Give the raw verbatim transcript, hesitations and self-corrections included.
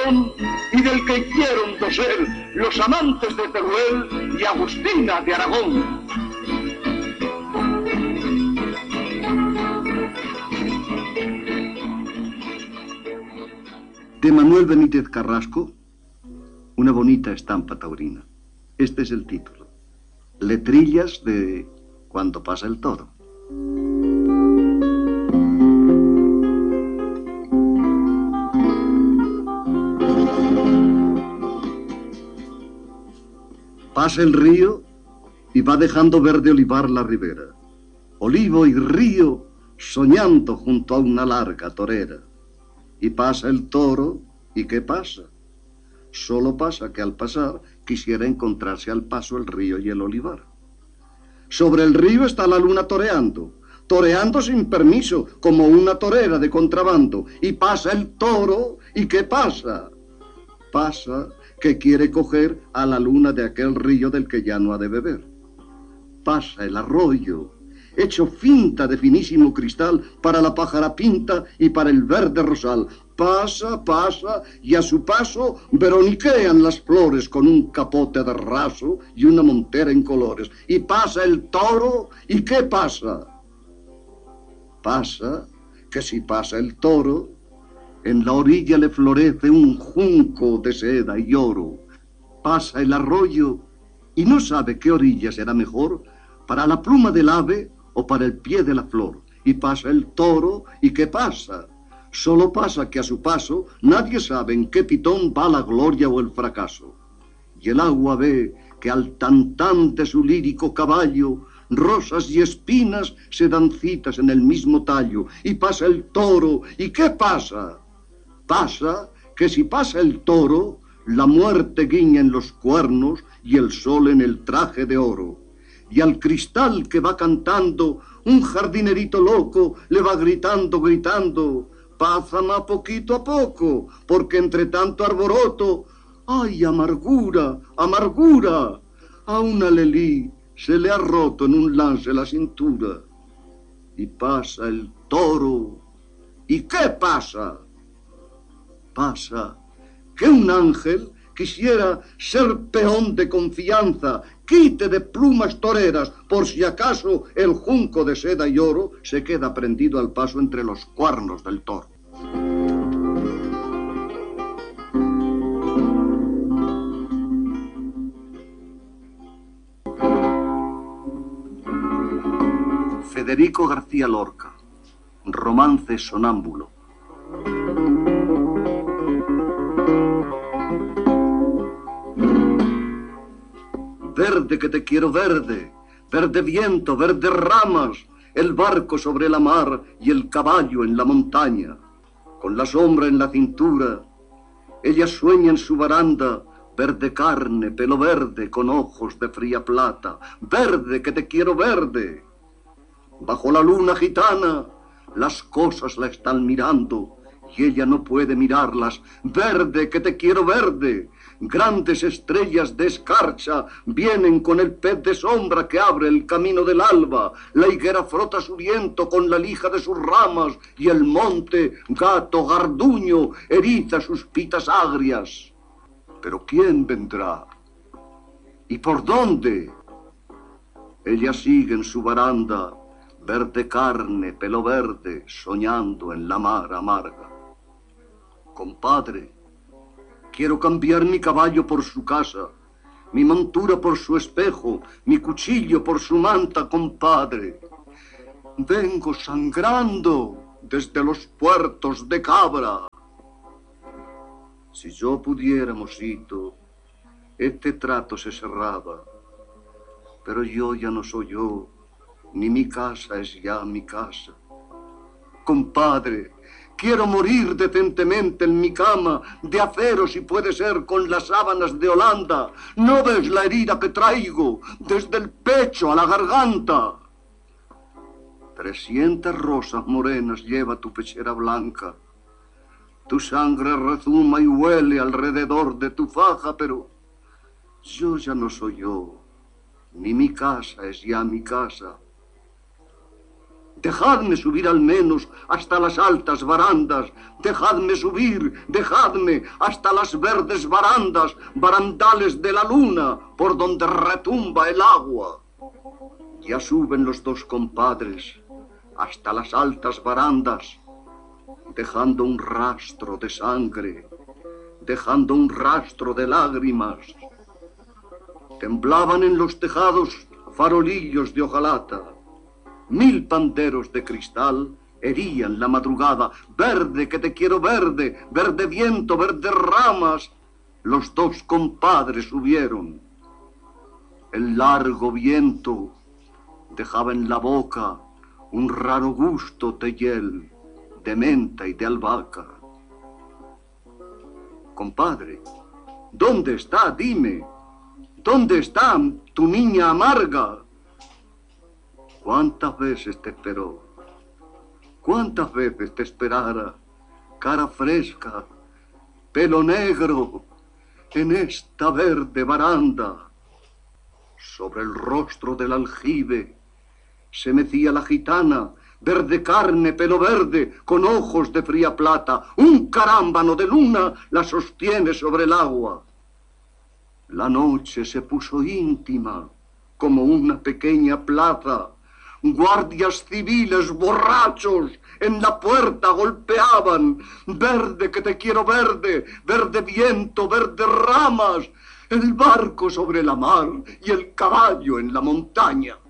son y del que hicieron dosel los amantes de Teruel y Agustina de Aragón. De Manuel Benítez Carrasco, una bonita estampa taurina. Este es el título. Letrillas de Cuando pasa el toro. Pasa el río y va dejando verde olivar la ribera. Olivo y río soñando junto a una larga torera. Y pasa el toro, ¿y qué pasa? Solo pasa que al pasar quisiera encontrarse al paso el río y el olivar. Sobre el río está la luna toreando, toreando sin permiso, como una torera de contrabando. Y pasa el toro, ¿y qué pasa? Pasa que quiere coger a la luna de aquel río del que ya no ha de beber. Pasa el arroyo, hecho finta de finísimo cristal para la pájara pinta y para el verde rosal. Pasa, pasa, y a su paso veroniquean las flores con un capote de raso y una montera en colores. Y pasa el toro, ¿y qué pasa? Pasa que si pasa el toro, en la orilla le florece un junco de seda y oro. Pasa el arroyo y no sabe qué orilla será mejor para la pluma del ave o para el pie de la flor. Y pasa el toro, ¿y qué pasa? Solo pasa que a su paso nadie sabe en qué pitón va la gloria o el fracaso. Y el agua ve que al tantán de su lírico caballo rosas y espinas se dan citas en el mismo tallo. Y pasa el toro, ¿y qué pasa? Pasa que si pasa el toro, la muerte guiña en los cuernos y el sol en el traje de oro. Y al cristal que va cantando, un jardinerito loco le va gritando, gritando, pásame poquito a poco, porque entre tanto arboroto, ¡ay, amargura, amargura! A una Lelí se le ha roto en un lance la cintura. Y pasa el toro, ¿y qué pasa? Pasa que un ángel quisiera ser peón de confianza, quite de plumas toreras, por si acaso el junco de seda y oro se queda prendido al paso entre los cuernos del toro. Federico García Lorca, Romance sonámbulo. Verde que te quiero verde, verde viento, verde ramas, el barco sobre la mar y el caballo en la montaña, con la sombra en la cintura. Ella sueña en su baranda, verde carne, pelo verde, con ojos de fría plata, verde que te quiero verde. Bajo la luna gitana, las cosas la están mirando y ella no puede mirarlas, verde que te quiero verde. Grandes estrellas de escarcha vienen con el pez de sombra que abre el camino del alba. La higuera frota su viento con la lija de sus ramas y el monte, gato garduño, eriza sus pitas agrias. Pero ¿quién vendrá? ¿Y por dónde? Ella sigue en su baranda, verde carne, pelo verde, soñando en la mar amarga. Compadre, quiero cambiar mi caballo por su casa, mi montura por su espejo, mi cuchillo por su manta, compadre. Vengo sangrando desde los puertos de Cabra. Si yo pudiera, mocito, este trato se cerraba, pero yo ya no soy yo, ni mi casa es ya mi casa. Compadre, quiero morir decentemente en mi cama, de acero si puede ser, con las sábanas de Holanda. ¿No ves la herida que traigo desde el pecho a la garganta? Trescientas rosas morenas lleva tu pechera blanca. Tu sangre rezuma y huele alrededor de tu faja, pero yo ya no soy yo, ni mi casa es ya mi casa. Dejadme subir al menos hasta las altas barandas, dejadme subir, dejadme hasta las verdes barandas, barandales de la luna, por donde retumba el agua. Ya suben los dos compadres hasta las altas barandas, dejando un rastro de sangre, dejando un rastro de lágrimas. Temblaban en los tejados farolillos de hojalata. Mil panderos de cristal herían la madrugada. Verde, que te quiero verde, verde viento, verde ramas. Los dos compadres subieron. El largo viento dejaba en la boca un raro gusto de hiel, de menta y de albahaca. Compadre, ¿dónde está? Dime, ¿dónde está tu niña amarga? ¿Cuántas veces te esperó? ¿Cuántas veces te esperara? Cara fresca, pelo negro, en esta verde baranda. Sobre el rostro del aljibe se mecía la gitana, verde carne, pelo verde, con ojos de fría plata. Un carámbano de luna la sostiene sobre el agua. La noche se puso íntima, como una pequeña plaza. Guardias civiles borrachos en la puerta golpeaban. Verde, que te quiero verde, verde viento, verde ramas. El barco sobre la mar y el caballo en la montaña.